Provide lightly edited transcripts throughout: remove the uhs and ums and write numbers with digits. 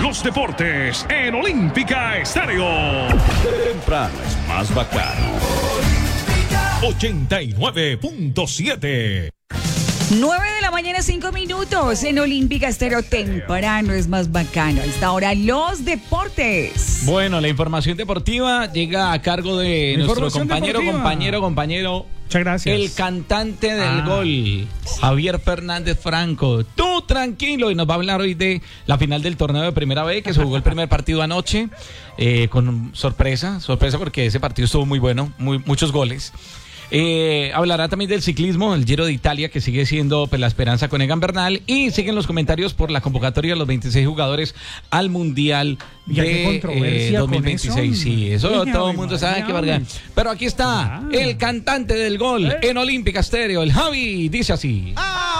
los deportes en Olímpica Estéreo. Temprano es más bacano. 89.7. 9 de la mañana, 5 minutos en Olímpica Estéreo. Temprano es más bacano. A esta hora, los deportes. Bueno, la información deportiva llega a cargo de nuestro compañero. Muchas gracias. El cantante del gol, Javier Fernández Franco. Tú tranquilo, y nos va a hablar hoy de la final del torneo de Primera B, que se jugó el primer partido anoche, con sorpresa porque ese partido estuvo muy bueno, muchos goles. Hablará también del ciclismo, el Giro de Italia, que sigue siendo la esperanza con Egan Bernal, y siguen los comentarios por la convocatoria de los 26 jugadores al Mundial de 2026. Sí, eso todo el mundo sabe que valga. Pero aquí está el cantante del gol en Olímpica Estéreo, el Javi, dice así.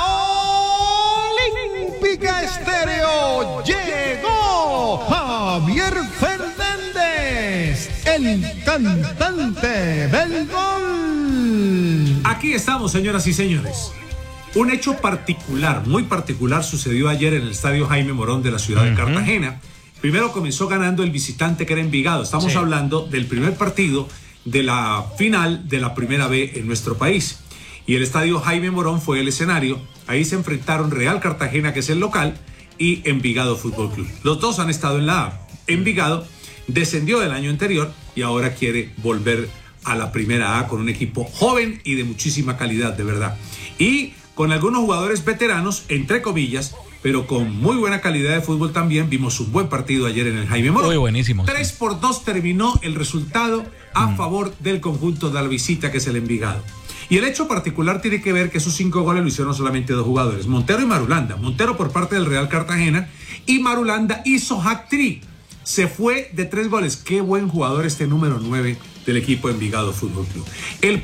Olímpica Estéreo llegó Javier Fernández, el cantante del gol. Aquí estamos, señoras y señores. Un hecho particular, muy particular, sucedió ayer en el estadio Jaime Morón de la ciudad de Cartagena. Primero comenzó ganando el visitante, que era Envigado. Estamos hablando del primer partido de la final de la Primera B en nuestro país. Y el estadio Jaime Morón fue el escenario. Ahí se enfrentaron Real Cartagena, que es el local, y Envigado Fútbol Club. Los dos han estado en la A. Envigado descendió del año anterior y ahora quiere volver a la Primera A con un equipo joven y de muchísima calidad, de verdad. Y con algunos jugadores veteranos, entre comillas, pero con muy buena calidad de fútbol también. Vimos un buen partido ayer en el Jaime Morón. Muy buenísimo. 3-2 terminó el resultado a favor del conjunto de la visita, que es el Envigado. Y el hecho particular tiene que ver que esos 5 goles lo hicieron solamente 2 jugadores, Montero y Marulanda. Montero por parte del Real Cartagena, y Marulanda hizo hat-trick. Se fue de 3 goles. Qué buen jugador este número 9 del equipo Envigado Fútbol Club. El